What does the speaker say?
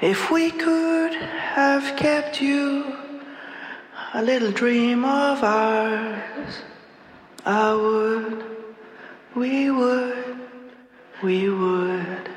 If we could have kept you, a little dream of ours, we would.